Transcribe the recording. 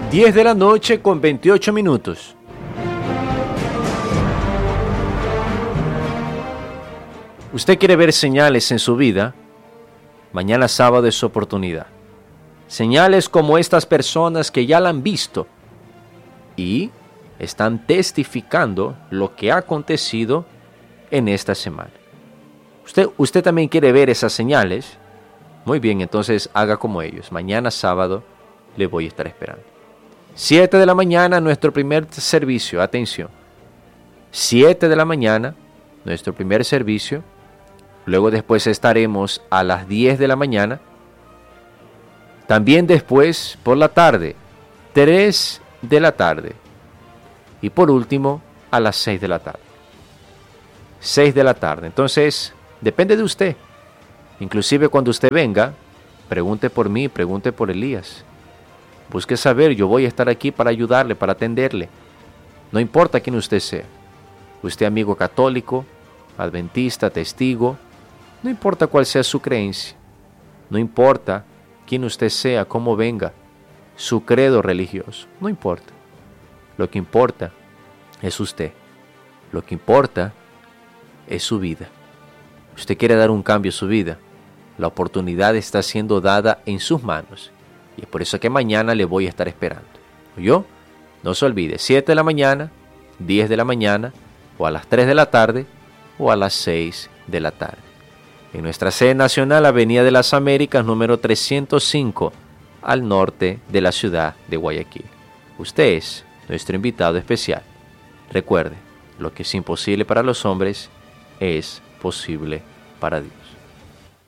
10 de la noche con 28 minutos. ¿Usted quiere ver señales en su vida? Mañana sábado es su oportunidad. Señales como estas personas que ya la han visto y están testificando lo que ha acontecido en esta semana. ¿Usted también quiere ver esas señales? Muy bien, entonces haga como ellos. Mañana sábado le voy a estar esperando. 7 de la mañana, nuestro primer servicio. Atención. 7 de la mañana, nuestro primer servicio. Luego después estaremos a las 10 de la mañana. También después, por la tarde, 3 de la tarde. Y por último, a las 6 de la tarde. 6 de la tarde. Entonces, depende de usted. Inclusive cuando usted venga, pregunte por mí, pregunte por Elías. Busque saber, yo voy a estar aquí para ayudarle, para atenderle. No importa quién usted sea. Usted amigo católico, adventista, testigo. No importa cuál sea su creencia. No importa quién usted sea, cómo venga, su credo religioso. No importa. Lo que importa es usted. Lo que importa es su vida. Usted quiere dar un cambio a su vida. La oportunidad está siendo dada en sus manos. Y es por eso que mañana le voy a estar esperando. ¿Oyó? No se olvide, 7 de la mañana, 10 de la mañana, o a las 3 de la tarde, o a las 6 de la tarde. En nuestra sede nacional, Avenida de las Américas, número 305, al norte de la ciudad de Guayaquil. Usted es nuestro invitado especial. Recuerde, lo que es imposible para los hombres es posible para Dios.